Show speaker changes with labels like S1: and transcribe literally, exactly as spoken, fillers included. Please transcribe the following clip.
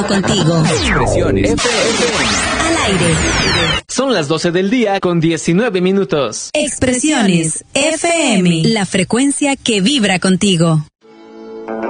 S1: contigo.
S2: Expresiones F M.
S1: Al aire.
S2: Son las doce del día con diecinueve minutos.
S1: Expresiones F M. La frecuencia que vibra contigo.